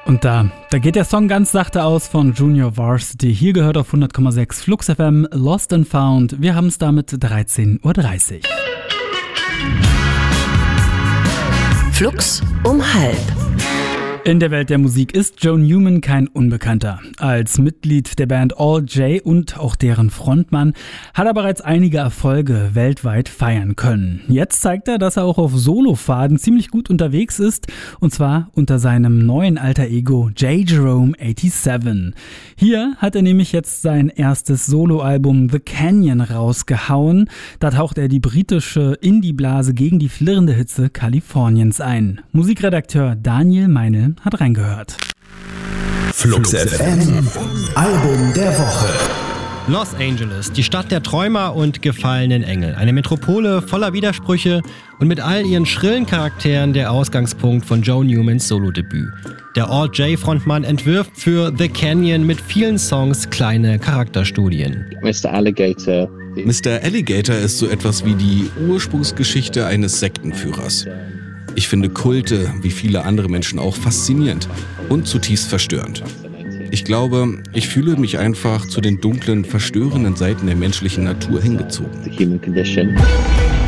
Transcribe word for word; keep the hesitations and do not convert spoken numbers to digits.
Und da, da geht der Song ganz sachte aus von Junior Varsity. Hier gehört auf hundert Komma sechs Flux F M Lost and Found. Wir haben es damit dreizehn Uhr dreißig. Flux um halb. In der Welt der Musik ist Joe Newman kein Unbekannter. Als Mitglied der Band All J und auch deren Frontmann hat er bereits einige Erfolge weltweit feiern können. Jetzt zeigt er, dass er auch auf Solofaden ziemlich gut unterwegs ist, und zwar unter seinem neuen Alter Ego J. Jerome siebenundachtzig. Hier hat er nämlich jetzt sein erstes Soloalbum The Canyon rausgehauen. Da taucht er die britische Indie-Blase gegen die flirrende Hitze Kaliforniens ein. Musikredakteur Daniel Meinl hat reingehört. Flux F M, Album der Woche. Los Angeles, die Stadt der Träumer und gefallenen Engel. Eine Metropole voller Widersprüche und mit all ihren schrillen Charakteren der Ausgangspunkt von Joe Newmans Solodebüt. Der All J-Frontmann entwirft für The Canyon mit vielen Songs kleine Charakterstudien. Mister Alligator. Mister Alligator ist so etwas wie die Ursprungsgeschichte eines Sektenführers. Ich finde Kulte, wie viele andere Menschen auch, faszinierend und zutiefst verstörend. Ich glaube, ich fühle mich einfach zu den dunklen, verstörenden Seiten der menschlichen Natur hingezogen. The human condition.